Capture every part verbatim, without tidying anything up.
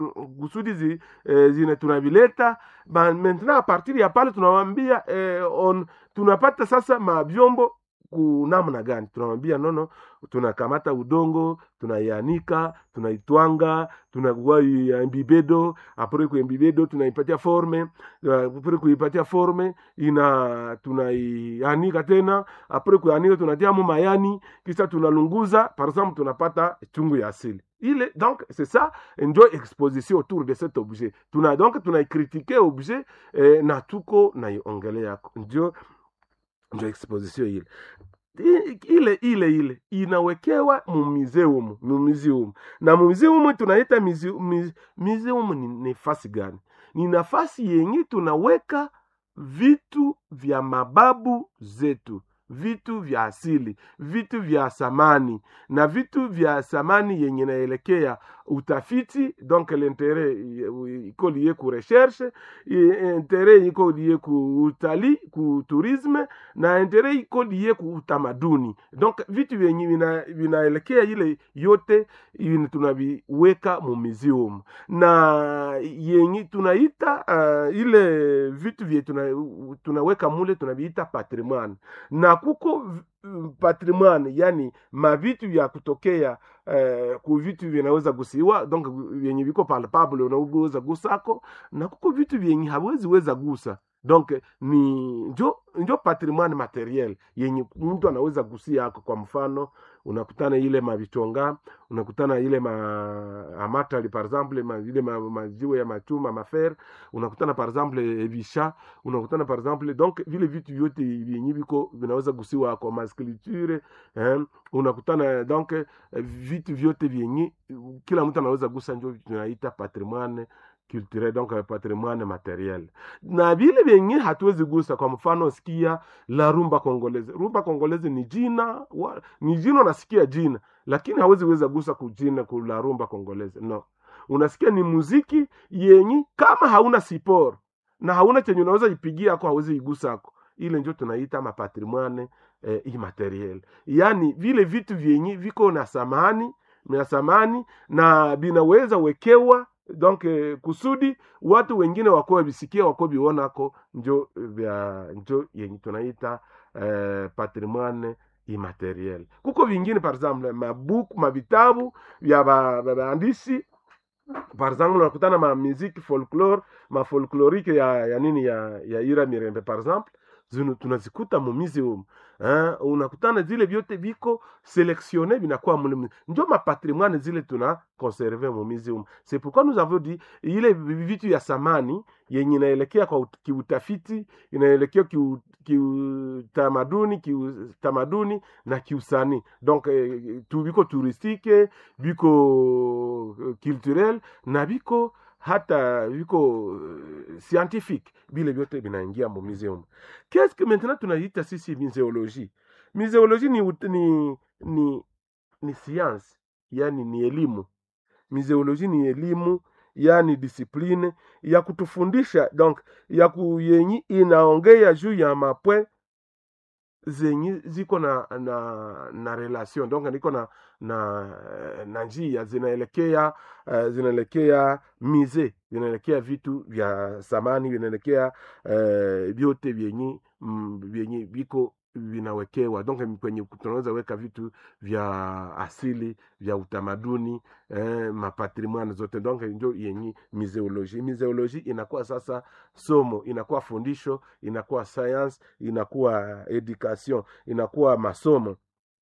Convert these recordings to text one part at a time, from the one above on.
kusudi zi, eh, zine tunavileta ba, maintenant a partir ya pale tunawambia eh, on tunapata sasa mavyombo kunamna gani. Tunawambia nono, tunakamata udongo, tunaianika, tunaitwanga, tunakuwa imbibedo, apre ku imbibedo tunaipatia forme, apre kuipatia forme ina tunaianika tena, apre kuanika tunatia mu mayani, kisha tunalunguza, par exemple tunapata chungu ya asili. Il donc c'est ça, ndio exposition autour de cet objet. Tuna donc tunaikritiquer objet eh, na tuko naiongelea ndio ndio exposition ile ile ile ile inawekewa mu museum mu museum na mu museum tunaita museum. Museum ni nafasi gani? Ni nafasi yenye tunaweka vitu vya mababu zetu, vitu vya asili, vitu vya samani, na vitu vya samani yenye naelekea utafiti. Donc l'intérêt iko lié ku recherche, intérêt iko lié ku utali, ku tourisme, na intérêt iko lié ku utamaduni. Donc vitu vyenye vina vinaelekea ile yote ina tunaviweka mu museum, na yenye tunaita uh, ile vitu vye tuna, tunaweka mule tunaviita patrimoine. Na kuko patrimoine yani mavitu vya kutokea eh, ku vitu vinaweza gusiwa, donc vyenye viko palpable unaweza gusako, na kuko vitu vyenye hawezi weza gusa, donc ni njo njo patrimoine materiel yenye mtu anaweza gusia yako. Kwa mfano unakutana ile mavichonga, unakutana ile ma amatali par exemple, ma ile ma, majiwe ya machuma mafer, unakutana par exemple evisha, unakutana par exemple, donc vile vitu vyote vyenye viko vinaweza gusiwa kwa masculpture eh, unakutana donc vitu vyote vyenye kila mtu anaweza gusa, ndio tunaita patrimoine culturel, donc patrimoine materiel. Na vile vyenye hatuwezi gusa, kwa mfano sikia la rumba kongoleze. Rumba kongoleze ni jina wa, ni jina unasikia jina, lakini hawezi weza gusa kujina ku la rumba kongoleze, no. Unasikia ni muziki yenye kama hauna support na hauna chenye unaweza ipigia kwa hawezi igusa ako, ile ndio tunaita ma patrimoine eh, immateriel. Yani vile vitu vyenye viko na samani na samani na binaweza wekewa, donc eh, kusudi watu wengine wako bisikia wako biona ko, njo vya njo yenye tunaita eh, patrimoine immateriel. Kuko vingine par exemple mabuku mavitabu vya baandishi, par exemple unakutana ma musique folklore, ma folklorique ya ya nini ya ya Ira Mirembe par exemple, zinu tunazikuta mu museum. Hein, unakutana zile vyote viko sélectionné binakuwa mu, ndio ma patrimoine zile tuna conserver mu museum. C'est pourquoi nous avons dit ile vitu ya samani yenye inaelekea kwa kiutafiti, inaelekea kiutamaduni, kiutamaduni na kiusani. Donc eh, tu biko touristique, biko culturel, na biko hata biko uh, scientifique, bile vyote binaingia mu museum. Qu'est-ce que maintenant tunaita sisi muséologie? Muséologie ni ni ni ni science, yani ni elimu. Muséologie ni elimu, yani discipline ya kutufundisha, donc ya kuyenyi inaongea juu ya mapwe zenye ziko na na na relation, donc niko na na na njia zinaelekea uh, zinaelekea mise, zinaelekea vitu vya samani, vinaelekea uh, vyote vyenye vyenye viko vinawekewa, donc kwenye tunaweza weka vitu vya asili vya utamaduni eh, mapatrimoine zote, donc ndio yenye muséologie. Muséologie inakuwa sasa somo, inakuwa fundisho, inakuwa science, inakuwa education, inakuwa masomo.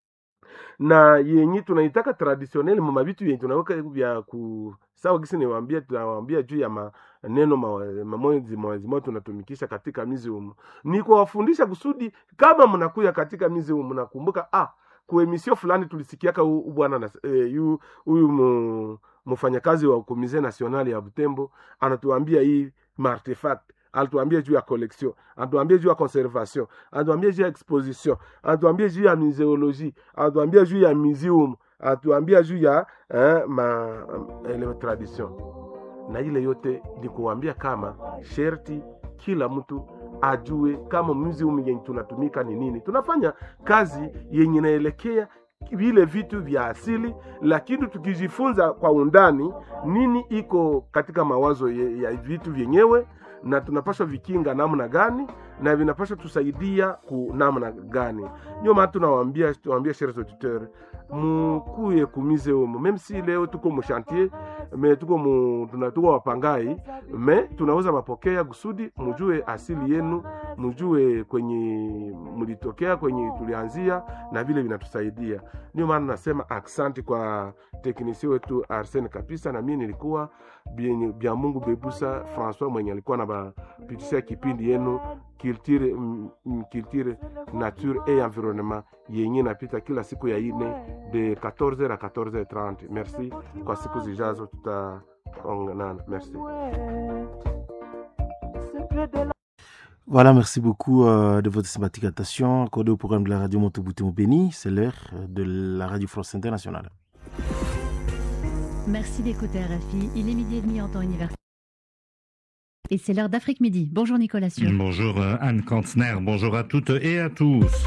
Na yenye tunaitaka traditionnel mu mabitu yenye tunaweka vya ku sawa gisi niwaambia, tunawaambia juu ya maneno mamoja moja tunatumikisha katika museum, ni kuwafundisha kusudi kama mnakuya katika museum mnakumbuka, ah ku emission fulani tulisikiaka bwana na huyu huyu mfanyakazi wa Musée National ya Butembo anatuambia hii artifact, anatuambia juu ya collection, anatuambia juu ya conservation, anatuambia juu ya exposition, anatuambia juu ya muséologie, anatuambia juu ya museum, anatuambia juu ya eh, ma ele tradition. Na ile yote ni kuambia kama sherti kila mtu ajue kama museum yenye tunatumika ni nini. Tunafanya kazi yenye inaelekea vile vitu vya asili, lakini tukijifunza kwa undani nini iko katika mawazo ya vitu vyenyewe na tunapaswa vikinga namna gani na vinapaswa tusaidia ku namna gani. Ndio maana tunawaambia tunawaambia chers auditeurs, mukuye kumize omo, même si leo tuko mu chantier mais tuko mu tunatuko wapangai mais tunaweza mapokea kusudi mujue asili yenu, mujue kwenye mlitokea, kwenye tulianzia na vile vinatusaidia. Ndio maana nasema asante kwa teknisien wetu Arsene Kapisa, na mimi nilikuwa bien, bien Mungu Bebusa François mwenye alikuwa na bapitisha kipindi yenu culture m, culture nature et environnement yenye napita kila siku ya ine de quatorze heures à quatorze heures trente. Merci kwa siku zijazo tutaonana. Merci. Voilà, merci beaucoup euh, de votre sympathique attention accordée au programme de la radio Montebouté Béni. C'est l'heure de la radio France Internationale. Merci d'écouter R F I. Il est midi et demi en temps universel. Et c'est l'heure d'Afrique Midi. Bonjour Nicolas Sûr. Bonjour Anne Kantner, bonjour à toutes et à tous.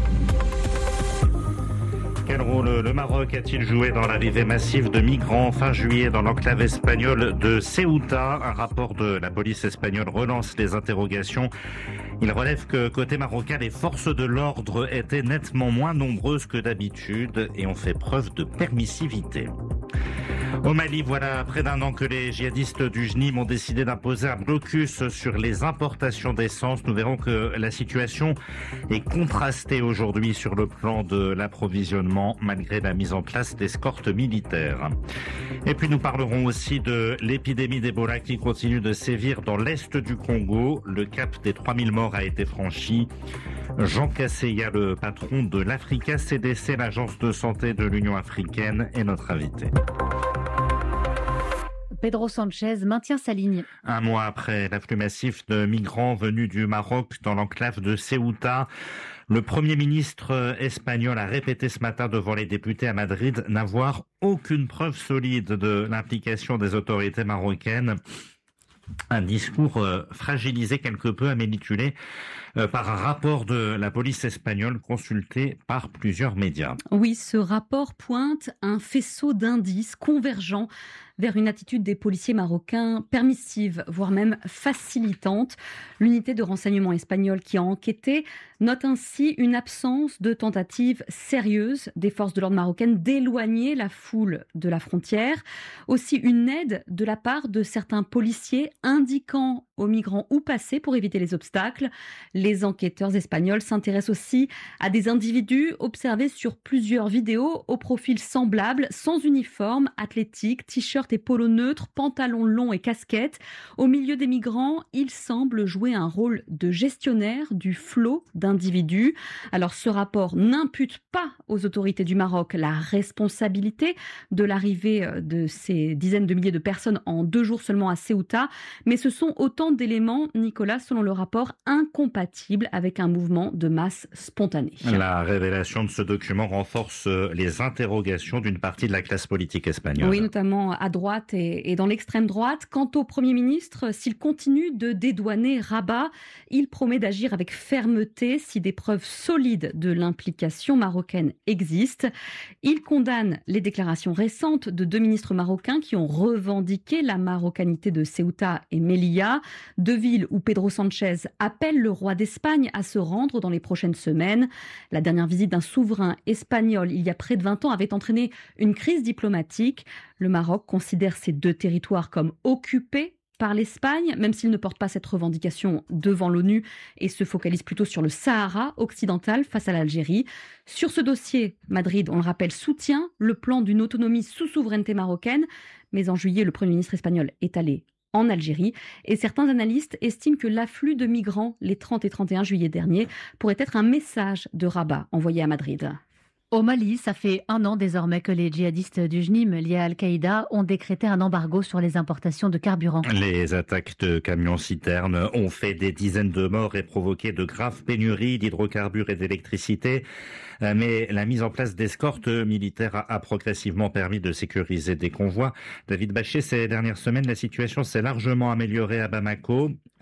Quel rôle le Maroc a-t-il joué dans l'arrivée massive de migrants fin juillet dans l'enclave espagnole de Ceuta? Un rapport de la police espagnole relance les interrogations. Il relève que côté marocain, les forces de l'ordre étaient nettement moins nombreuses que d'habitude et ont fait preuve de permissivité. Au Mali, voilà près d'un an que les djihadistes du J N I M ont décidé d'imposer un blocus sur les importations d'essence. Nous verrons que la situation est contrastée aujourd'hui sur le plan de l'approvisionnement, malgré la mise en place d'escortes militaires. Et puis nous parlerons aussi de l'épidémie d'Ebola qui continue de sévir dans l'est du Congo. Le cap des trois mille morts a été franchi. Jean Casseya, le patron de l'Africa C D C, l'agence de santé de l'Union africaine, est notre invité. Pedro Sanchez maintient sa ligne. Un mois après l'afflux massif de migrants venus du Maroc dans l'enclave de Ceuta, le Premier ministre espagnol a répété ce matin devant les députés à Madrid n'avoir aucune preuve solide de l'implication des autorités marocaines. Un discours euh, fragilisé quelque peu, Amélie Tullet, euh, par un rapport de la police espagnole consulté par plusieurs médias. Oui, ce rapport pointe un faisceau d'indices convergents vers une attitude des policiers marocains permissive, voire même facilitante. L'unité de renseignement espagnole qui a enquêté note ainsi une absence de tentative sérieuse des forces de l'ordre marocaines d'éloigner la foule de la frontière. Aussi une aide de la part de certains policiers indiquant aux migrants où passer pour éviter les obstacles. Les enquêteurs espagnols s'intéressent aussi à des individus observés sur plusieurs vidéos au profil semblable, sans uniforme, athlétique, t-shirt et polo neutre, pantalon long et casquette. Au milieu des migrants, ils semblent jouer un rôle de gestionnaire du flot d'individus. Alors ce rapport n'impute pas aux autorités du Maroc la responsabilité de l'arrivée de ces dizaines de milliers de personnes en deux jours seulement à Ceuta, mais ce sont autant d'éléments, Nicolas, selon le rapport, incompatibles avec un mouvement de masse spontané. La révélation de ce document renforce les interrogations d'une partie de la classe politique espagnole. Oui, notamment à droite et, et dans l'extrême droite. Quant au Premier ministre, s'il continue de dédouaner Rabat, il promet d'agir avec fermeté si des preuves solides de l'implication marocaine existent. Il condamne les déclarations récentes de deux ministres marocains qui ont revendiqué la marocanité de Ceuta et Melilla, deux villes où Pedro Sanchez appelle le roi d'Espagne à se rendre dans les prochaines semaines. La dernière visite d'un souverain espagnol il y a près de vingt ans avait entraîné une crise diplomatique. Le Maroc considère ces deux territoires comme occupés par l'Espagne, même s'il ne porte pas cette revendication devant l'ONU et se focalise plutôt sur le Sahara occidental face à l'Algérie. Sur ce dossier, Madrid, on le rappelle, soutient le plan d'une autonomie sous souveraineté marocaine, mais en juillet, le Premier ministre espagnol est allé en Algérie et certains analystes estiment que l'afflux de migrants les trente et trente et un juillet dernier pourrait être un message de Rabat envoyé à Madrid. Au Mali, ça fait un an désormais que les djihadistes du J N I M liés à Al-Qaïda ont décrété un embargo sur les importations de carburant. Les attaques de camions-citernes ont fait des dizaines de morts et provoqué de graves pénuries d'hydrocarbures et d'électricité. Mais la mise en place d'escortes militaires a progressivement permis de sécuriser des convois. David Bachet, ces dernières semaines, la situation s'est largement améliorée à Bamako.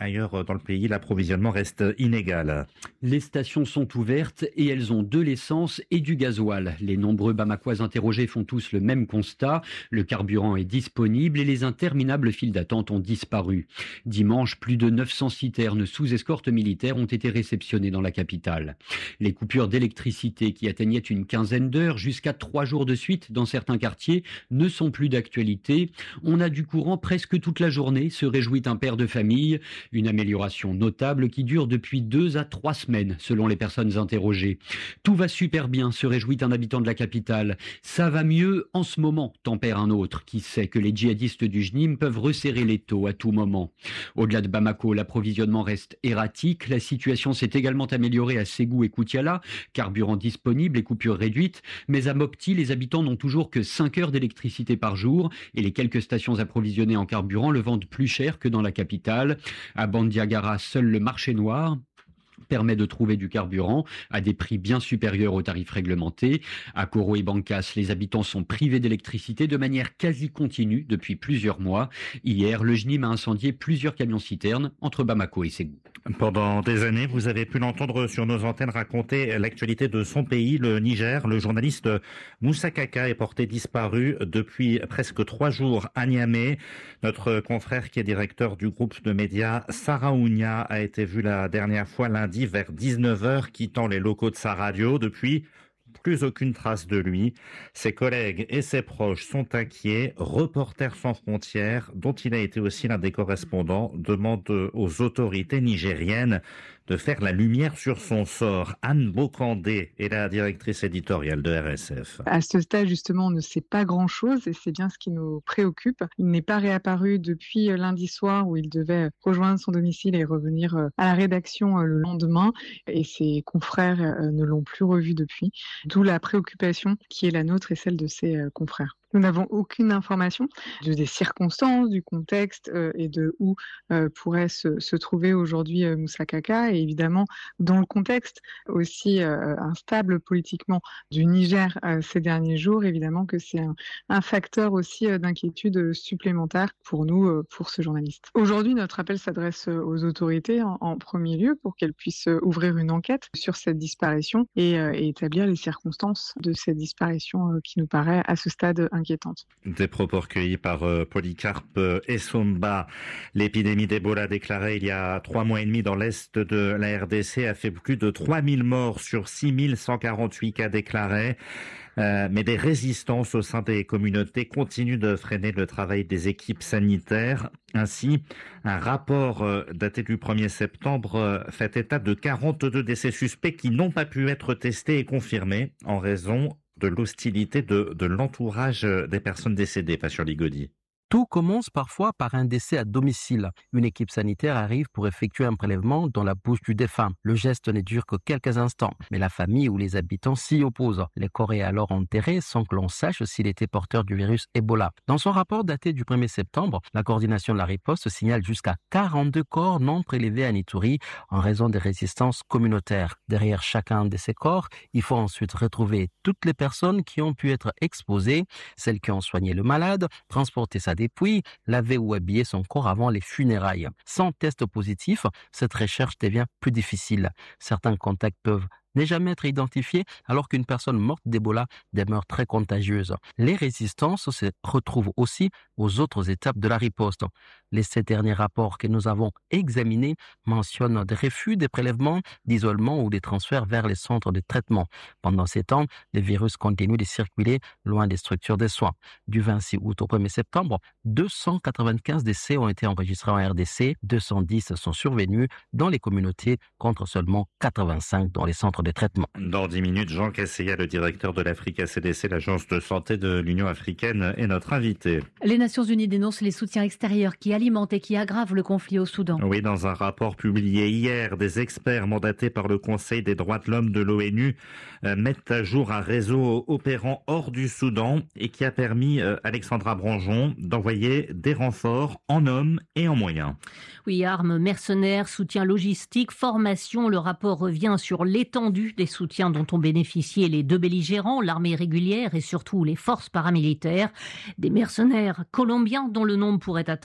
Ailleurs dans le pays, l'approvisionnement reste inégal. Les stations sont ouvertes et elles ont de l'essence et du gasoil. Les nombreux Bamakois interrogés font tous le même constat. Le carburant est disponible et les interminables files d'attente ont disparu. Dimanche, plus de neuf cents citernes sous escorte militaire ont été réceptionnées dans la capitale. Les coupures d'électricité qui atteignaient une quinzaine d'heures jusqu'à trois jours de suite dans certains quartiers ne sont plus d'actualité. On a du courant presque toute la journée, se réjouit un père de famille. Une amélioration notable qui dure depuis deux à trois semaines, selon les personnes interrogées. Tout va super bien, se réjouit un habitant de la capitale. Ça va mieux en ce moment, tempère un autre, qui sait que les djihadistes du J N I M peuvent resserrer les taux à tout moment. Au-delà de Bamako, l'approvisionnement reste erratique. La situation s'est également améliorée à Ségou et Koutiala, carburant disponible et coupures réduites. Mais à Mopti, les habitants n'ont toujours que cinq heures d'électricité par jour et les quelques stations approvisionnées en carburant le vendent plus cher que dans la capitale. À Bandiagara, seul le marché noir permet de trouver du carburant à des prix bien supérieurs aux tarifs réglementés. À Koro et Bankas, les habitants sont privés d'électricité de manière quasi continue depuis plusieurs mois. Hier, le J N I M a incendié plusieurs camions-citernes entre Bamako et Ségou. Pendant des années, vous avez pu l'entendre sur nos antennes raconter l'actualité de son pays, le Niger. Le journaliste Moussa Kaka est porté disparu depuis presque trois jours à Niamey. Notre confrère qui est directeur du groupe de médias Saraounia a été vu la dernière fois lundi vers dix-neuf heures quittant les locaux de sa radio. Depuis, plus aucune trace de lui. Ses collègues et ses proches sont inquiets. Reporters sans frontières, dont il a été aussi l'un des correspondants, demande aux autorités nigériennes de faire la lumière sur son sort. Anne Bokandé est la directrice éditoriale de R S F. À ce stade, justement, on ne sait pas grand-chose et c'est bien ce qui nous préoccupe. Il n'est pas réapparu depuis lundi soir où il devait rejoindre son domicile et revenir à la rédaction le lendemain et ses confrères ne l'ont plus revu depuis. D'où la préoccupation qui est la nôtre et celle de ses confrères. Nous n'avons aucune information de, des circonstances, du contexte euh, et de où euh, pourrait se, se trouver aujourd'hui euh, Moussa Kaka. Et évidemment, dans le contexte aussi euh, instable politiquement du Niger euh, ces derniers jours, évidemment que c'est un, un facteur aussi euh, d'inquiétude supplémentaire pour nous, euh, pour ce journaliste. Aujourd'hui, notre appel s'adresse aux autorités en, en premier lieu pour qu'elles puissent ouvrir une enquête sur cette disparition et, euh, et établir les circonstances de cette disparition euh, qui nous paraît à ce stade inquiétante. Des propos recueillis par euh, Polycarpe Essomba. L'épidémie d'Ebola déclarée il y a trois mois et demi dans l'est de la R D C a fait plus de trois mille morts sur six mille cent quarante-huit cas déclarés. Euh, mais des résistances au sein des communautés continuent de freiner le travail des équipes sanitaires. Ainsi, un rapport euh, daté du premier septembre euh, fait état de quarante-deux décès suspects qui n'ont pas pu être testés et confirmés en raison de l'hostilité de, de l'entourage des personnes décédées, Passion Ligodi. Tout commence parfois par un décès à domicile. Une équipe sanitaire arrive pour effectuer un prélèvement dans la bouche du défunt. Le geste ne dure que quelques instants, mais la famille ou les habitants s'y opposent. Le corps est alors enterré sans que l'on sache s'il était porteur du virus Ebola. Dans son rapport daté du premier septembre, la coordination de la riposte signale jusqu'à quarante-deux corps non prélevés à Nitouri en raison des résistances communautaires. Derrière chacun de ces corps, il faut ensuite retrouver toutes les personnes qui ont pu être exposées, celles qui ont soigné le malade, transporté sa dépouille, laver ou habiller son corps avant les funérailles. Sans test positif, cette recherche devient plus difficile. Certains contacts peuvent n'est jamais être identifié alors qu'une personne morte d'Ebola demeure très contagieuse. Les résistances se retrouvent aussi aux autres étapes de la riposte. Les sept derniers rapports que nous avons examinés mentionnent des refus, des prélèvements, d'isolement ou des transferts vers les centres de traitement. Pendant ces temps, le virus continue de circuler loin des structures de soins. Du vingt-six août au premier septembre, deux cent quatre-vingt-quinze décès ont été enregistrés en R D C, deux cent dix sont survenus dans les communautés contre seulement quatre-vingt-cinq dans les centres de traitement. Dans dix minutes, Jean Casseya, le directeur de l'Africa C D C, l'agence de santé de l'Union africaine, est notre invité. Les Nations unies dénoncent les soutiens extérieurs qui alimentent et qui aggravent le conflit au Soudan. Oui, dans un rapport publié hier, des experts mandatés par le Conseil des droits de l'homme de l'ONU euh, mettent à jour un réseau opérant hors du Soudan et qui a permis, euh, Alexandra Branjon, d'envoyer des renforts en hommes et en moyens. Oui, armes, mercenaires, soutien logistique, formation. Le rapport revient sur l'étendue des soutiens dont ont bénéficié les deux belligérants, l'armée régulière et surtout les forces paramilitaires. Des mercenaires colombiens dont le nombre pourrait atteindre les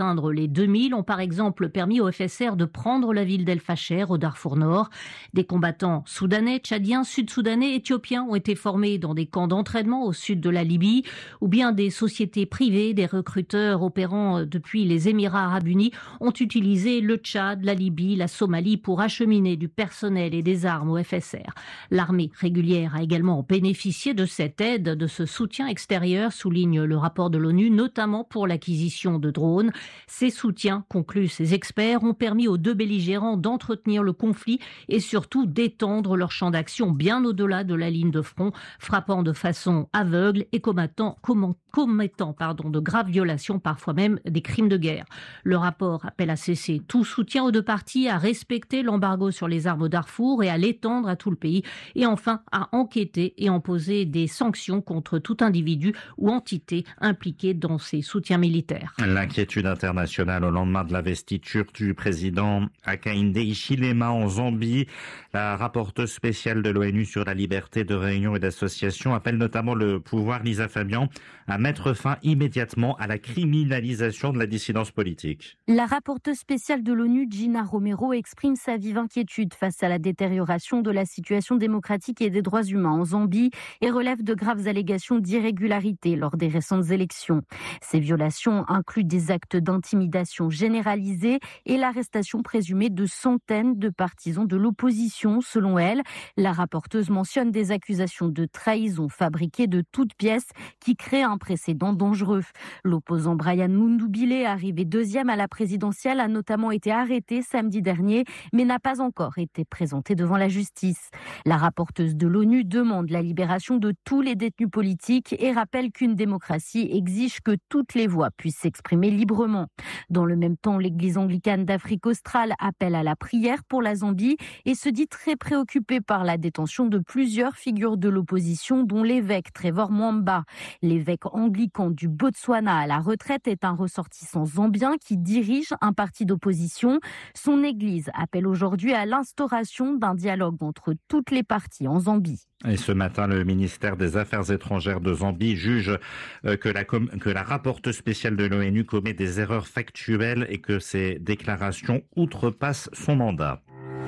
années deux mille ont par exemple permis au F S R de prendre la ville d'El Fasher au Darfour Nord. Des combattants soudanais, tchadiens, sud-soudanais, éthiopiens ont été formés dans des camps d'entraînement au sud de la Libye, ou bien des sociétés privées, des recruteurs opérant depuis les Émirats arabes unis ont utilisé le Tchad, la Libye, la Somalie pour acheminer du personnel et des armes au F S R. L'armée régulière a également bénéficié de cette aide, de ce soutien extérieur, souligne le rapport de l'ONU, notamment pour l'acquisition de drones. Ces soutiens, concluent ces experts, ont permis aux deux belligérants d'entretenir le conflit et surtout d'étendre leur champ d'action bien au-delà de la ligne de front, frappant de façon aveugle et commettant, commettant pardon, de graves violations, parfois même des crimes de guerre. Le rapport appelle à cesser tout soutien aux deux parties, à respecter l'embargo sur les armes au Darfour et à l'étendre à tout le pays, et enfin à enquêter et imposer des sanctions contre tout individu ou entité impliquée dans ces soutiens militaires. L'inquiétude internationale au lendemain de l'investiture du président Hakainde Hichilema en Zambie. La rapporteuse spéciale de l'ONU sur la liberté de réunion et d'association appelle notamment le pouvoir, Lisa Fabian, à mettre fin immédiatement à la criminalisation de la dissidence politique. La rapporteuse spéciale de l'ONU, Gina Romero, exprime sa vive inquiétude face à la détérioration de la situation démocratique et des droits humains en Zambie et relève de graves allégations d'irrégularité lors des récentes élections. Ces violations incluent des actes d'intimidation généralisés et l'arrestation présumée de centaines de partisans de l'opposition, selon elle. La rapporteuse mentionne des accusations de trahison fabriquées de toutes pièces qui créent un précédent dangereux. L'opposant Brian Mundubile, arrivé deuxième à la présidentielle, a notamment été arrêté samedi dernier, mais n'a pas encore été présenté devant la justice. La rapporteuse de l'ONU demande la libération de tous les détenus politiques et rappelle qu'une démocratie exige que toutes les voix puissent s'exprimer librement. Dans le même temps, l'église anglicane d'Afrique australe appelle à la prière pour la Zambie et se dit très préoccupée par la détention de plusieurs figures de l'opposition, dont l'évêque Trevor Mwamba. L'évêque anglican du Botswana à la retraite est un ressortissant zambien qui dirige un parti d'opposition. Son église appelle aujourd'hui à l'instauration d'un dialogue entre toutes les parties en Zambie. Et ce matin, le ministère des Affaires étrangères de Zambie juge que la, com- que la rapporteuse spéciale de l'ONU commet des erreurs factuelles et que ses déclarations outrepassent son mandat.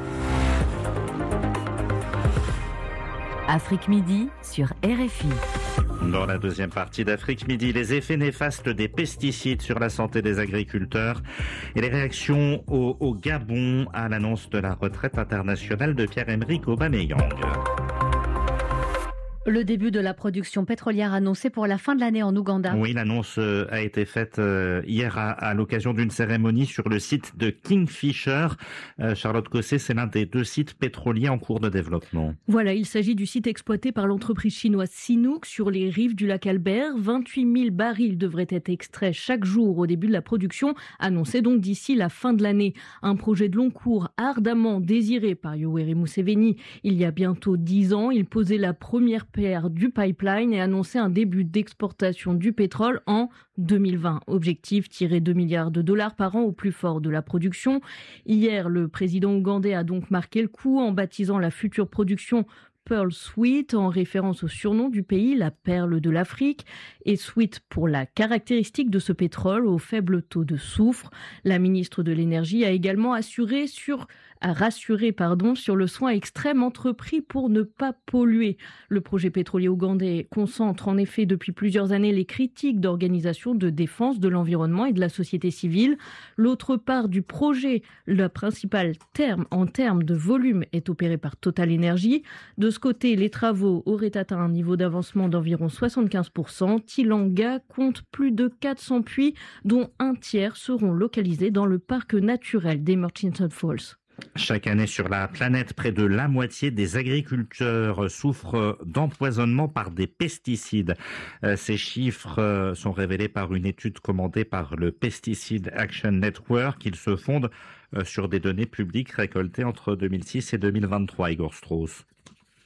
Afrique Midi sur R F I. Dans la deuxième partie d'Afrique Midi, les effets néfastes des pesticides sur la santé des agriculteurs et les réactions au, au Gabon à l'annonce de la retraite internationale de Pierre-Emerick Aubameyang. Le début de la production pétrolière annoncée pour la fin de l'année en Ouganda. Oui, l'annonce a été faite hier à, à l'occasion d'une cérémonie sur le site de Kingfisher. Euh, Charlotte Cosset, c'est l'un des deux sites pétroliers en cours de développement. Voilà, il s'agit du site exploité par l'entreprise chinoise Sinopec sur les rives du lac Albert. vingt-huit mille barils devraient être extraits chaque jour au début de la production, annoncée donc d'ici la fin de l'année. Un projet de long cours ardemment désiré par Yoweri Museveni. Il y a bientôt dix ans, il posait la première du pipeline et annonçait un début d'exportation du pétrole en deux mille vingt. Objectif, tirer deux milliards de dollars par an au plus fort de la production. Hier, le président ougandais a donc marqué le coup en baptisant la future production Pearl Sweet, en référence au surnom du pays, la perle de l'Afrique, et Sweet pour la caractéristique de ce pétrole au faible taux de soufre. La ministre de l'Énergie a également assuré sur, a rassuré pardon, sur le soin extrême entrepris pour ne pas polluer. Le projet pétrolier ougandais concentre en effet depuis plusieurs années les critiques d'organisations de défense de l'environnement et de la société civile. L'autre part du projet, le principal terme en termes de volume, est opéré par Total Energy. De ce côté, les travaux auraient atteint un niveau d'avancement d'environ soixante-quinze pour cent. Tilanga compte plus de quatre cents puits, dont un tiers seront localisés dans le parc naturel des Murchison Falls. Chaque année sur la planète, près de la moitié des agriculteurs souffrent d'empoisonnement par des pesticides. Ces chiffres sont révélés par une étude commandée par le Pesticide Action Network. Ils se fondent sur des données publiques récoltées entre deux mille six et deux mille vingt-trois, Igor Strauss.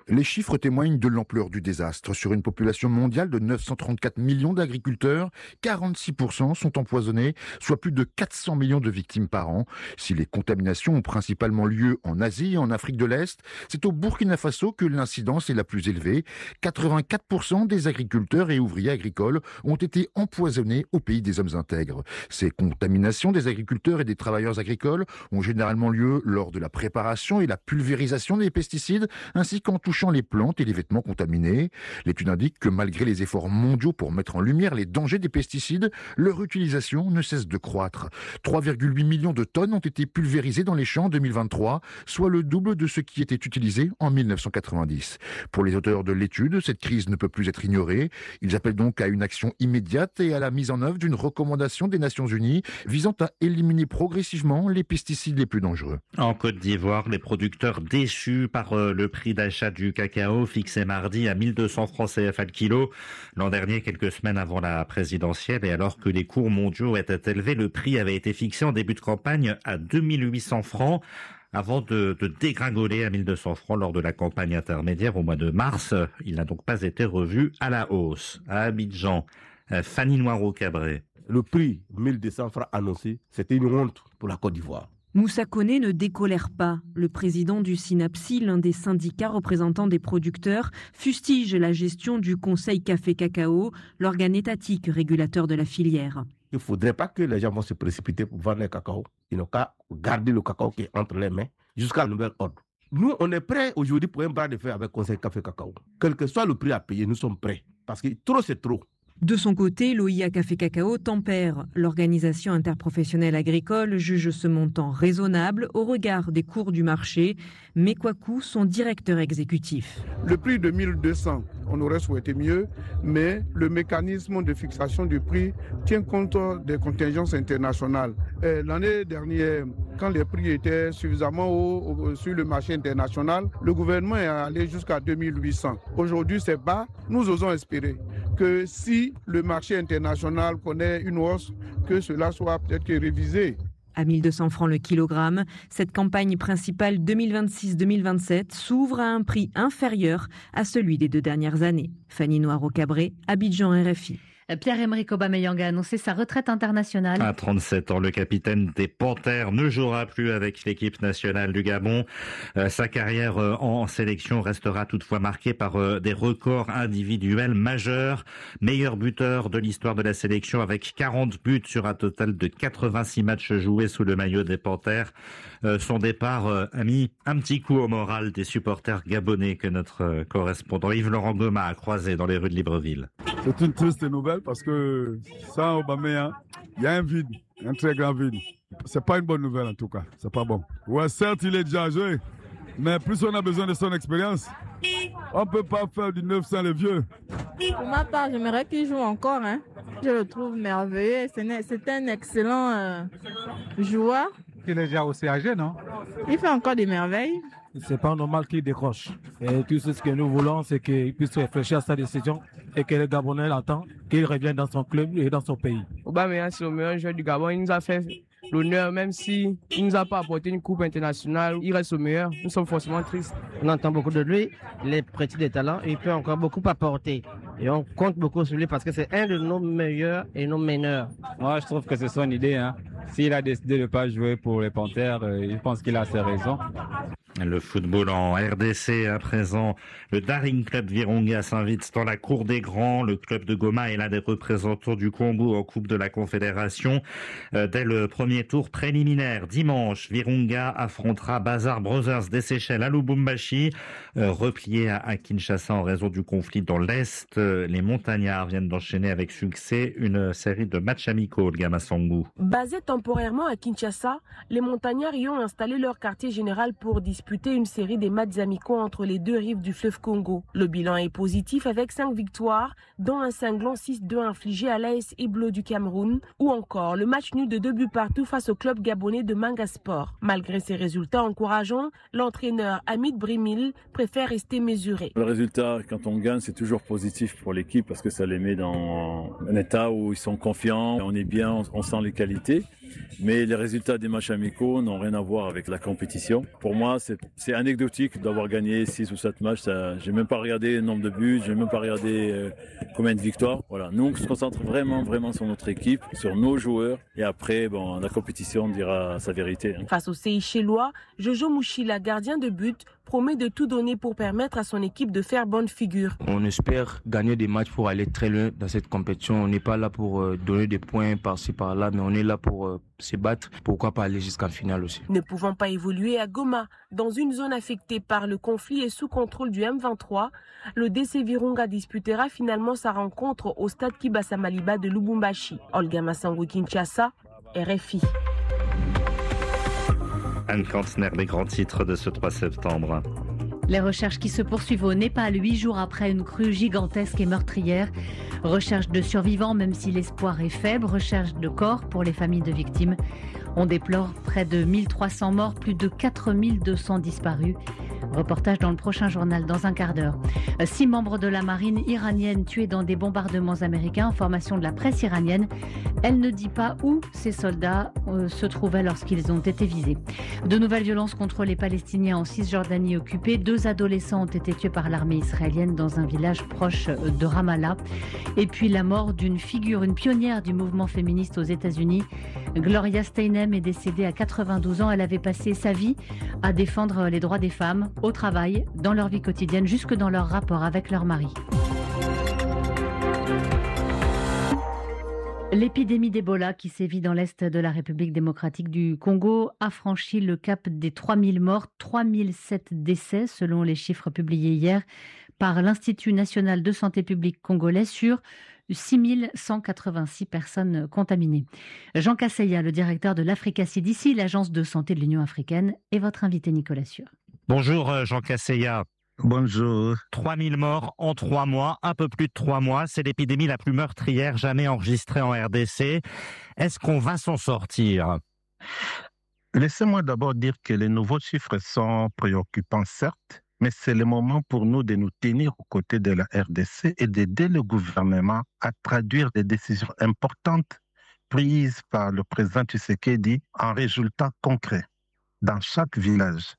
Les chiffres témoignent de l'ampleur du désastre. Sur une population mondiale de neuf cent trente-quatre millions d'agriculteurs, quarante-six pour cent sont empoisonnés, soit plus de quatre cents millions de victimes par an. Si les contaminations ont principalement lieu en Asie et en Afrique de l'Est, c'est au Burkina Faso que l'incidence est la plus élevée. quatre-vingt-quatre pour cent des agriculteurs et ouvriers agricoles ont été empoisonnés au pays des hommes intègres. Ces contaminations des agriculteurs et des travailleurs agricoles ont généralement lieu lors de la préparation et la pulvérisation des pesticides, ainsi qu'en touchant les plantes et les vêtements contaminés. L'étude indique que malgré les efforts mondiaux pour mettre en lumière les dangers des pesticides, leur utilisation ne cesse de croître. trois virgule huit millions de tonnes ont été pulvérisées dans les champs en deux mille vingt-trois, soit le double de ce qui était utilisé en mille neuf cent quatre-vingt-dix. Pour les auteurs de l'étude, cette crise ne peut plus être ignorée. Ils appellent donc à une action immédiate et à la mise en œuvre d'une recommandation des Nations Unies visant à éliminer progressivement les pesticides les plus dangereux. En Côte d'Ivoire, les producteurs déçus par euh, le prix d'achat du cacao fixé mardi à mille deux cents francs C F A le kilo. L'an dernier, quelques semaines avant la présidentielle, et alors que les cours mondiaux étaient élevés, le prix avait été fixé en début de campagne à deux mille huit cents francs. Avant de, de dégringoler à mille deux cents francs lors de la campagne intermédiaire au mois de mars. Il n'a donc pas été revu à la hausse. À Abidjan, Fanny Noiro-Cabré. Le prix mille deux cents francs annoncé, c'était une honte pour la Côte d'Ivoire. Moussa Koné ne décolère pas. Le président du SYNAPSI, l'un des syndicats représentants des producteurs, fustige la gestion du Conseil Café-Cacao, l'organe étatique régulateur de la filière. Il ne faudrait pas que les gens vont se précipiter pour vendre le cacao. Ils n'ont qu'à garder le cacao qui est entre les mains jusqu'à un nouvel ordre. Nous, on est prêts aujourd'hui pour un bras de fer avec le Conseil Café-Cacao. Quel que soit le prix à payer, nous sommes prêts. Parce que trop, c'est trop. De son côté, l'O I A Café Cacao tempère. L'organisation interprofessionnelle agricole juge ce montant raisonnable au regard des cours du marché. Mekwaku, son directeur exécutif. Le prix de mille deux cents, on aurait souhaité mieux, mais le mécanisme de fixation du prix tient compte des contingences internationales. Et l'année dernière, quand les prix étaient suffisamment hauts sur le marché international, le gouvernement est allé jusqu'à deux mille huit cents. Aujourd'hui, c'est bas. Nous osons espérer que si le marché international connaît une hausse, que cela soit peut-être que révisé. À mille deux cents francs le kilogramme, cette campagne principale deux mille vingt-six deux mille vingt-sept s'ouvre à un prix inférieur à celui des deux dernières années. Fanny Noiro-Cabré, Abidjan, R F I. Pierre-Emerick Aubameyang a annoncé sa retraite internationale. À trente-sept ans, le capitaine des Panthères ne jouera plus avec l'équipe nationale du Gabon. Euh, sa carrière euh, en sélection restera toutefois marquée par euh, des records individuels majeurs. Meilleur buteur de l'histoire de la sélection avec quarante buts sur un total de quatre-vingt-six matchs joués sous le maillot des Panthères. Euh, son départ euh, a mis un petit coup au moral des supporters gabonais que notre euh, correspondant Yves-Laurent Goma a croisé dans les rues de Libreville. C'est une triste nouvelle parce que sans Aubameyang, il y a un vide, un très grand vide. C'est pas une bonne nouvelle en tout cas, c'est pas bon. Ouais, certes, il est déjà âgé, mais plus on a besoin de son expérience, on peut pas faire du neuf cents les vieux. Pour ma part, j'aimerais qu'il joue encore. Hein. Je le trouve merveilleux. C'est un excellent euh, joueur. Il est déjà aussi âgé, non? Il fait encore des merveilles. C'est pas normal qu'il décroche. Et tout ce que nous voulons, c'est qu'il puisse réfléchir à sa décision et que le Gabonais l'attend, qu'il revienne dans son club et dans son pays. Aubameyang, c'est le meilleur joueur du Gabon. Il nous a fait l'honneur, même s'il ne nous a pas apporté une coupe internationale. Il reste le meilleur. Nous sommes forcément tristes. On entend beaucoup de lui. Il est petit de talent et il peut encore beaucoup apporter. Et on compte beaucoup sur lui parce que c'est un de nos meilleurs et nos meneurs. Moi, je trouve que c'est son idée. Hein. S'il a décidé de ne pas jouer pour les Panthères, euh, je pense qu'il a ses raisons. Le football en R D C à présent. Le Daring Club Virunga s'invite dans la cour des grands. Le club de Goma est l'un des représentants du Congo en Coupe de la Confédération. Euh, dès le premier tour préliminaire, dimanche, Virunga affrontera Bazar Brothers des Seychelles à Lubumbashi. Euh, replié à, à Kinshasa en raison du conflit dans l'Est, euh, les montagnards viennent d'enchaîner avec succès une série de matchs amicaux, le Gamassangu. Basés temporairement à Kinshasa, les montagnards y ont installé leur quartier général pour disputer une série des matchs amicaux entre les deux rives du fleuve Congo. Le bilan est positif avec cinq victoires, dont un cinglant six deux infligé à l'A S Iblo du Cameroun, ou encore le match nul de deux buts partout face au club gabonais de Manga Sport. Malgré ces résultats encourageants, l'entraîneur Hamid Brimil préfère rester mesuré. Le résultat, quand on gagne, c'est toujours positif pour l'équipe parce que ça les met dans un état où ils sont confiants, on est bien, on sent les qualités. Mais les résultats des matchs amicaux n'ont rien à voir avec la compétition. Pour moi, c'est, c'est anecdotique d'avoir gagné six ou sept matchs. Ça, j'ai même pas regardé le nombre de buts, j'ai même pas regardé euh, combien de victoires. Voilà. Nous, on se concentre vraiment, vraiment sur notre équipe, sur nos joueurs. Et après, bon, la compétition dira sa vérité. Hein. Face aux Seychellois, Jojo Mouchila, gardien de but, promet de tout donner pour permettre à son équipe de faire bonne figure. On espère gagner des matchs pour aller très loin dans cette compétition. On n'est pas là pour euh, donner des points par-ci par-là, mais on est là pour euh, se battre. Pourquoi pas aller jusqu'en finale aussi. Ne pouvant pas évoluer à Goma, dans une zone affectée par le conflit et sous contrôle du M vingt-trois, le D C Virunga disputera finalement sa rencontre au stade Kibasa Maliba de Lubumbashi. Olga Massango, Kinshasa, R F I. Anne Kantner, les grands titres de ce trois septembre. Les recherches qui se poursuivent au Népal, huit jours après une crue gigantesque et meurtrière. Recherche de survivants, même si l'espoir est faible. Recherche de corps pour les familles de victimes. On déplore près de mille trois cents morts, plus de quatre mille deux cents disparus. Reportage dans le prochain journal, dans un quart d'heure. Six membres de la marine iranienne tués dans des bombardements américains. Information de la presse iranienne. Elle ne dit pas où ces soldats euh, se trouvaient lorsqu'ils ont été visés. De nouvelles violences contre les Palestiniens en Cisjordanie occupée. Deux adolescents ont été tués par l'armée israélienne dans un village proche de Ramallah. Et puis la mort d'une figure, une pionnière du mouvement féministe aux États-Unis. Gloria Steinem est décédée à quatre-vingt-douze ans. Elle avait passé sa vie à défendre les droits des femmes au travail, dans leur vie quotidienne, jusque dans leur rapport avec leur mari. L'épidémie d'Ebola qui sévit dans l'est de la République démocratique du Congo a franchi le cap des trois mille morts, trois mille sept décès selon les chiffres publiés hier par l'Institut national de santé publique congolais sur six mille cent quatre-vingt-six personnes contaminées. Jean Kasseya, le directeur de l'Africa C D C, l'agence de santé de l'Union africaine, est votre invité Nicolas Sûr. Bonjour Jean Kasseya. Bonjour. trois mille morts en trois mois, un peu plus de trois mois. C'est l'épidémie la plus meurtrière jamais enregistrée en R D C. Est-ce qu'on va s'en sortir ? Laissez-moi d'abord dire que les nouveaux chiffres sont préoccupants, certes, mais c'est le moment pour nous de nous tenir aux côtés de la R D C et d'aider le gouvernement à traduire des décisions importantes prises par le président Tshisekedi en résultats concrets dans chaque village.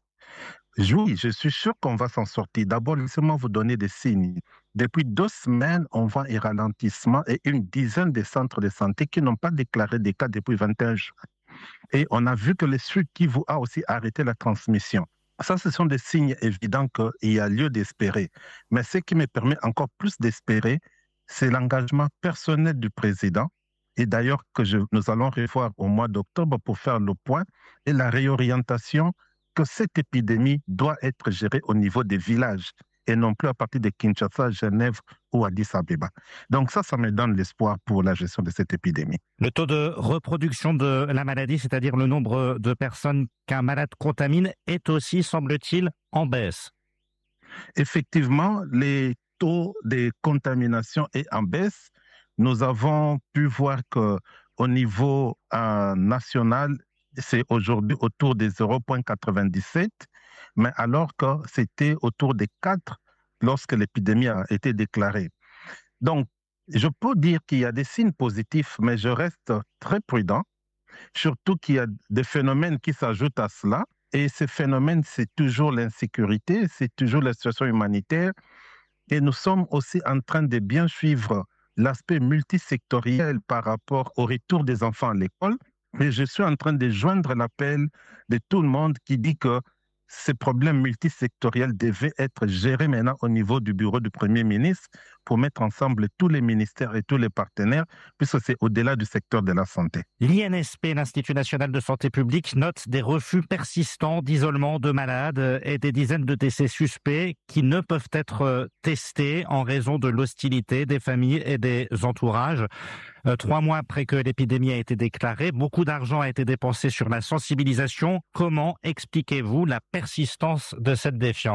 Oui, je suis sûr qu'on va s'en sortir. D'abord, laissez-moi vous donner des signes. Depuis deux semaines, on voit un ralentissement et une dizaine de centres de santé qui n'ont pas déclaré des cas depuis vingt et un jours. Et on a vu que le Sud Kivu a aussi arrêté la transmission. Ça, ce sont des signes évidents qu'il y a lieu d'espérer. Mais ce qui me permet encore plus d'espérer, c'est l'engagement personnel du président. Et d'ailleurs, que je, nous allons revoir au mois d'octobre pour faire le point et la réorientation que cette épidémie doit être gérée au niveau des villages et non plus à partir de Kinshasa, Genève ou Addis Abeba. Donc ça, ça me donne l'espoir pour la gestion de cette épidémie. Le taux de reproduction de la maladie, c'est-à-dire le nombre de personnes qu'un malade contamine, est aussi, semble-t-il, en baisse. Effectivement, les taux de contamination est en baisse. Nous avons pu voir qu'au niveau euh, national, c'est aujourd'hui autour des zéro virgule quatre-vingt-dix-sept, mais alors que c'était autour des quatre lorsque l'épidémie a été déclarée. Donc, je peux dire qu'il y a des signes positifs, mais je reste très prudent, surtout qu'il y a des phénomènes qui s'ajoutent à cela. Et ces phénomènes, c'est toujours l'insécurité, c'est toujours la situation humanitaire. Et nous sommes aussi en train de bien suivre l'aspect multisectoriel par rapport au retour des enfants à l'école. Et je suis en train de joindre l'appel de tout le monde qui dit que ces problèmes multisectoriels devaient être gérés maintenant au niveau du bureau du Premier ministre pour mettre ensemble tous les ministères et tous les partenaires, puisque c'est au-delà du secteur de la santé. L'I N S P, l'Institut national de santé publique, note des refus persistants d'isolement de malades et des dizaines de décès suspects qui ne peuvent être testés en raison de l'hostilité des familles et des entourages. Euh, trois mois après que l'épidémie a été déclarée, beaucoup d'argent a été dépensé sur la sensibilisation. Comment expliquez-vous la persistance de cette défiance ?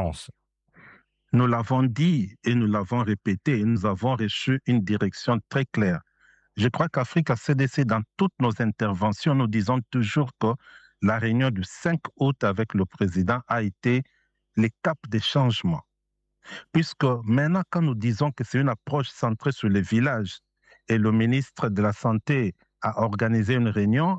Nous l'avons dit et nous l'avons répété et nous avons reçu une direction très claire. Je crois qu'Africa C D C, dans toutes nos interventions, nous disons toujours que la réunion du cinq août avec le président a été le cap des changements. Puisque maintenant, quand nous disons que c'est une approche centrée sur les villages, et le ministre de la Santé a organisé une réunion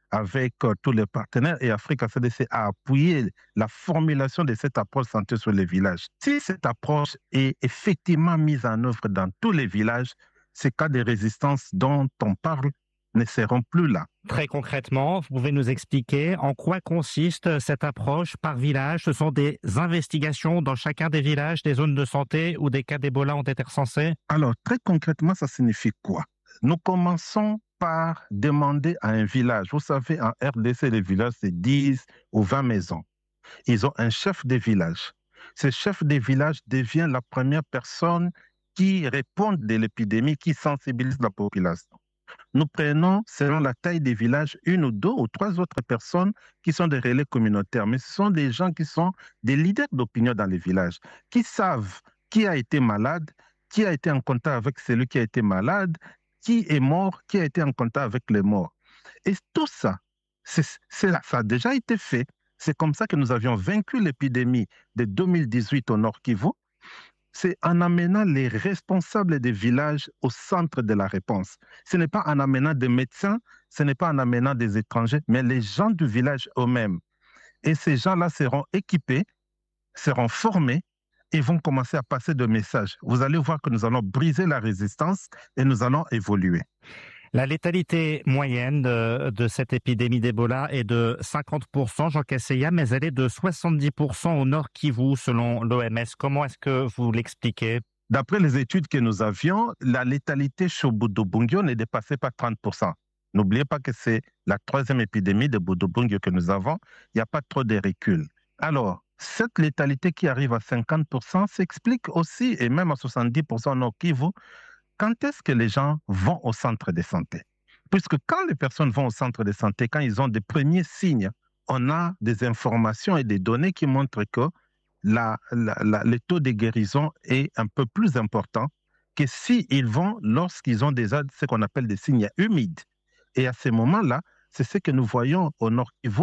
avec euh, tous les partenaires et Afrique A C D C a appuyé la formulation de cette approche santé sur les villages. Si cette approche est effectivement mise en œuvre dans tous les villages, ces cas de résistance dont on parle ne seront plus là. Très concrètement, vous pouvez nous expliquer en quoi consiste cette approche par village? Ce sont des investigations dans chacun des villages, des zones de santé où des cas d'Ebola ont été recensés? Alors, très concrètement, ça signifie quoi? Nous commençons par demander à un village. Vous savez, en R D C, les villages, c'est dix ou vingt maisons. Ils ont un chef de village. Ce chef de village devient la première personne qui répond de l'épidémie, qui sensibilise la population. Nous prenons, selon la taille des villages, une ou deux ou trois autres personnes qui sont des relais communautaires. Mais ce sont des gens qui sont des leaders d'opinion dans les villages, qui savent qui a été malade, qui a été en contact avec celui qui a été malade, qui est mort, qui a été en contact avec les morts. Et tout ça, c'est, c'est là, ça a déjà été fait. C'est comme ça que nous avions vaincu l'épidémie de deux mille dix-huit au Nord Kivu. C'est en amenant les responsables des villages au centre de la réponse. Ce n'est pas en amenant des médecins, ce n'est pas en amenant des étrangers, mais les gens du village eux-mêmes. Et ces gens-là seront équipés, seront formés, et vont commencer à passer de messages. Vous allez voir que nous allons briser la résistance et nous allons évoluer. La létalité moyenne de, de cette épidémie d'Ebola est de cinquante pour cent, Jean Kaseya, mais elle est de soixante-dix pour cent au Nord Kivu, selon l'O M S. Comment est-ce que vous l'expliquez? D'après les études que nous avions, la létalité chez Budo-Bungyo ne dépassait pas trente pour cent. N'oubliez pas que c'est la troisième épidémie de Budo-Bungyo que nous avons. Il n'y a pas trop de recul. Alors, cette létalité qui arrive à cinquante pour cent s'explique aussi, et même à soixante-dix pour cent au Nord Kivu, quand est-ce que les gens vont au centre de santé? Puisque quand les personnes vont au centre de santé, quand ils ont des premiers signes, on a des informations et des données qui montrent que la, la, la, le taux de guérison est un peu plus important que s'ils vont lorsqu'ils ont déjà ce qu'on appelle des signes humides. Et à ce moment-là, c'est ce que nous voyons au Nord Kivu,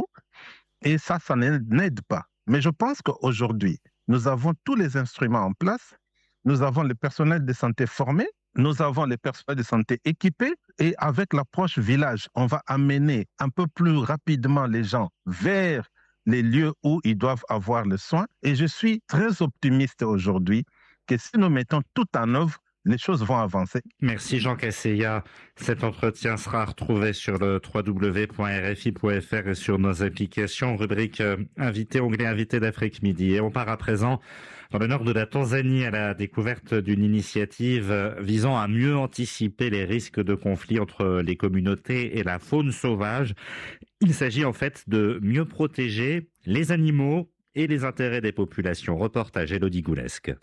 et ça, ça n'aide pas. Mais je pense qu'aujourd'hui, nous avons tous les instruments en place, nous avons le personnel de santé formé, nous avons les personnels de santé équipés, et avec l'approche village, on va amener un peu plus rapidement les gens vers les lieux où ils doivent avoir le soin. Et je suis très optimiste aujourd'hui que si nous mettons tout en œuvre, les choses vont avancer. Merci Jean Kaseya. Cet entretien sera retrouvé sur le w w w point r f i point f r et sur nos applications, rubrique euh, invité, onglet invité d'Afrique Midi. Et on part à présent dans le nord de la Tanzanie à la découverte d'une initiative visant à mieux anticiper les risques de conflit entre les communautés et la faune sauvage. Il s'agit en fait de mieux protéger les animaux et les intérêts des populations. Reportage Élodie Goulesque.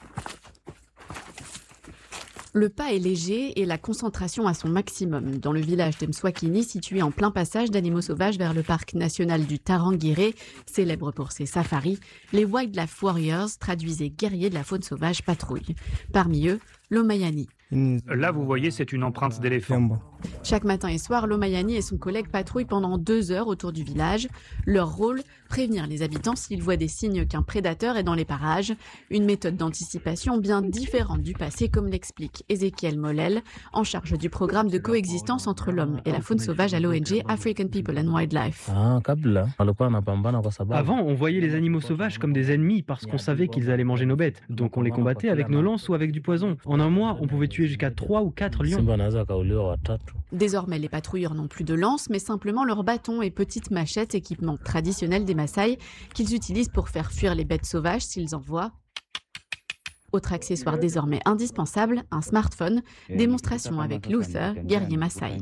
Le pas est léger et la concentration à son maximum. Dans le village de Mswakini, situé en plein passage d'animaux sauvages vers le parc national du Tarangire, célèbre pour ses safaris, les Wildlife Warriors, traduisés guerriers de la faune sauvage, patrouillent. Parmi eux, l'Omayani. Là, vous voyez, c'est une empreinte d'éléphant. Chaque matin et soir, l'Omayani et son collègue patrouillent pendant deux heures autour du village. Leur rôle, prévenir les habitants s'ils voient des signes qu'un prédateur est dans les parages. Une méthode d'anticipation bien différente du passé, comme l'explique Ezekiel Molel, en charge du programme de coexistence entre l'homme et la faune sauvage à l'O N G African People and Wildlife. Avant, on voyait les animaux sauvages comme des ennemis parce qu'on savait qu'ils allaient manger nos bêtes. Donc on les combattait avec nos lances ou avec du poison. En un mois, on pouvait tuer jusqu'à trois ou quatre lions. Désormais, les patrouilleurs n'ont plus de lances, mais simplement leurs bâtons et petites machettes, équipement traditionnel des Maasai, qu'ils utilisent pour faire fuir les bêtes sauvages s'ils en voient. Autre accessoire désormais indispensable, un smartphone. Démonstration avec Luther, guerrier Maasai.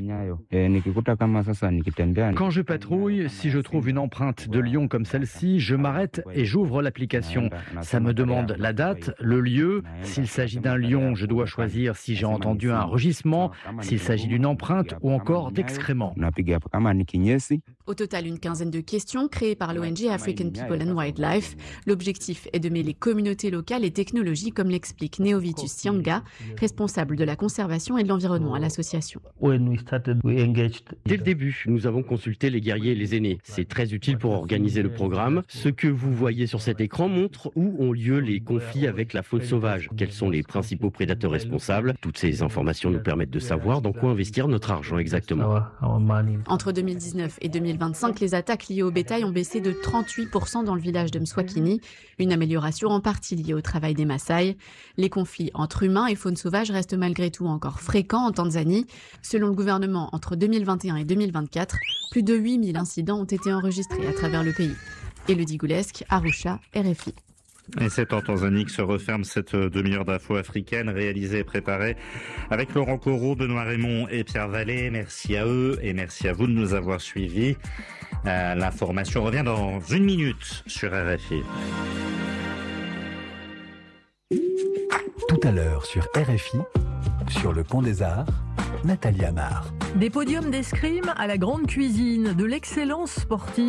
Quand je patrouille, si je trouve une empreinte de lion comme celle-ci, je m'arrête et j'ouvre l'application. Ça me demande la date, le lieu. S'il s'agit d'un lion, je dois choisir si j'ai entendu un rugissement, s'il s'agit d'une empreinte ou encore d'excréments. Au total, une quinzaine de questions créées par l'O N G African People and Wildlife. L'objectif est de mêler communautés locales et technologies, comme l'explique Neovitus Sianga, responsable de la conservation et de l'environnement à l'association. Dès le début, nous avons consulté les guerriers et les aînés. C'est très utile pour organiser le programme. Ce que vous voyez sur cet écran montre où ont lieu les conflits avec la faune sauvage, quels sont les principaux prédateurs responsables. Toutes ces informations nous permettent de savoir dans quoi investir notre argent exactement. Entre deux mille dix-neuf et deux mille vingt-cinq, les attaques liées au bétail ont baissé de trente-huit pour cent dans le village de Mswakini, une amélioration en partie liée au travail des Maasai. Les conflits entre humains et faune sauvage restent malgré tout encore fréquents en Tanzanie. Selon le gouvernement, entre deux mille vingt et un et deux mille vingt-quatre, plus de huit mille incidents ont été enregistrés à travers le pays. Élodie Goulesque, Arusha, R F I. Et c'est en Tanzanie que se referme cette demi-heure d'info africaine réalisée et préparée avec Laurent Corot, Benoît Raymond et Pierre Vallée. Merci à eux et merci à vous de nous avoir suivis. Euh, l'information revient dans une minute sur R F I. Tout à l'heure sur R F I, sur le Pont des Arts, Nathalie Amar. Des podiums d'escrime à la grande cuisine, de l'excellence sportive.